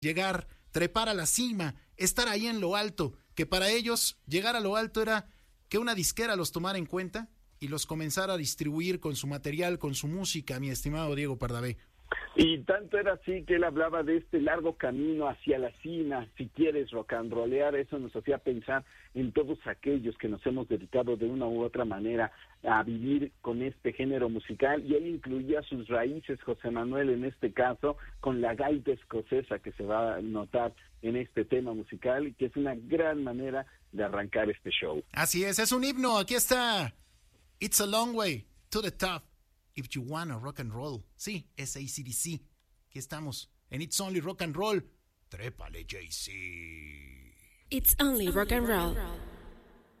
llegar, trepar a la cima, estar ahí en lo alto, que para ellos llegar a lo alto era que una disquera los tomara en cuenta y los comenzara a distribuir con su material, con su música, mi estimado Diego Pardavé. Y tanto era así que él hablaba de este largo camino hacia la cima, si quieres rock and rollear. Eso nos hacía pensar en todos aquellos que nos hemos dedicado de una u otra manera a vivir con este género musical, y él incluía sus raíces, José Manuel, en este caso, con la gaita escocesa que se va a notar en este tema musical, y que es una gran manera de arrancar este show. Así es un himno, aquí está. It's a long way to the top. If you wanna rock and roll. Sí, es AC/DC. Aquí estamos. En It's Only Rock and Roll. Trépale, JC. It's Only Rock and Roll.